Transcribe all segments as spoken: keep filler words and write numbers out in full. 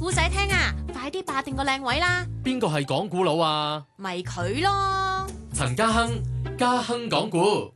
故仔聽啊！快啲霸定個靚位啦！ 邊個係講古佬啊？ 咪佢咯！ 陳家亨，家亨講古。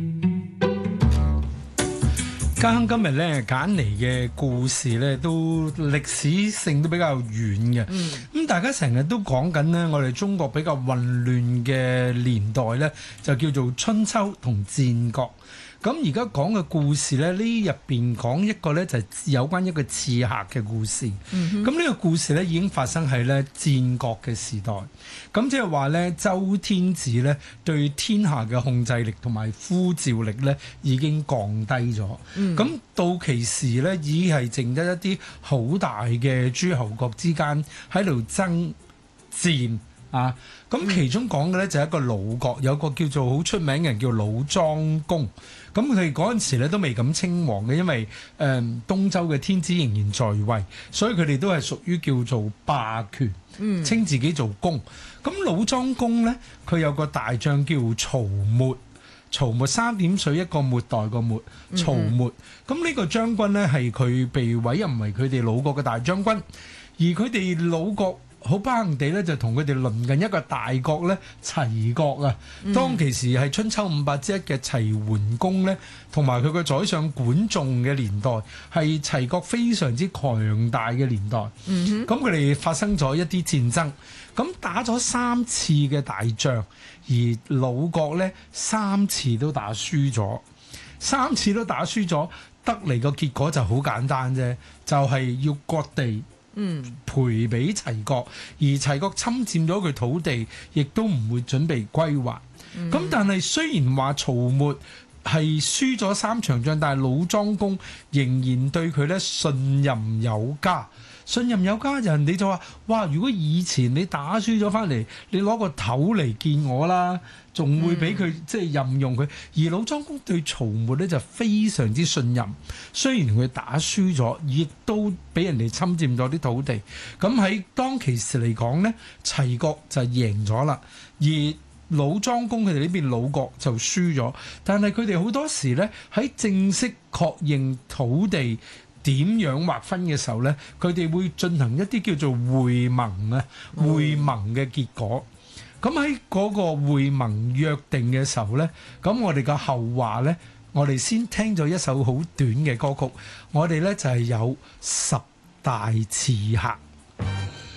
家亨今日咧揀嚟嘅故事咧，都歷史性都比較遠嘅。咁、嗯、大家成日都講緊呢，我哋中國比較混亂嘅年代咧，就叫做春秋同戰國。咁而家講嘅故事咧，呢入邊講一個咧就係有關一個刺客嘅故事。咁呢、嗯、個故事咧已經發生喺咧戰國嘅時代。咁即係話咧，周天子咧對天下嘅控制力同埋呼召力咧已經降低咗。咁、嗯、到其時咧，已經係剩得一啲好大嘅諸侯國之間喺度爭戰。啊，咁其中講嘅咧就係一個魯國，有個叫做好出名嘅人叫魯莊公。咁佢哋嗰陣時咧都未敢稱王嘅，因為誒、呃、東周嘅天子仍然在位，所以佢哋都係屬於叫做霸權，嗯、稱自己做公。咁魯莊公咧，佢有個大將叫曹沫，曹沫三點水一個末代個末，曹沫。咁呢、嗯、個將軍咧係佢被委任為佢哋魯國嘅大將軍，而佢哋魯國好不幸地咧，就同佢哋鄰近一個大國咧，齊國啊。嗯、當其時係春秋五霸之一嘅齊桓公咧，同埋佢個宰相管仲嘅年代，係齊國非常之強大嘅年代。咁佢哋發生咗一啲戰爭，咁打咗三次嘅大仗，而魯國咧三次都打輸咗，三次都打輸咗，得嚟個結果就好簡單啫，就係、是、要割地。嗯，賠俾齊國，而齊國侵佔咗佢土地，亦都唔會準備歸還。咁、嗯、但係雖然話曹沫係輸咗三場仗，但係魯莊公仍然對佢咧信任有加。信任有加，人哋就話：哇！如果以前你打輸咗翻嚟，你攞個頭嚟見我啦，仲會俾佢、嗯、即係任用佢。而魯莊公對曹沫咧就非常之信任，雖然佢打輸咗，亦都俾人哋侵佔咗啲土地。咁喺當其時嚟講呢，齊國就贏咗啦，而魯莊公佢哋呢邊魯國就輸咗。但係佢哋好多時呢，喺正式確認土地點樣劃分嘅時候呢，佢哋會進行一啲叫做會盟啊，會盟嘅結果。咁喺嗰個會盟約定嘅時候呢，咁我哋嘅後話呢，我哋先聽咗一首好短嘅歌曲，我哋呢就係有十大刺客。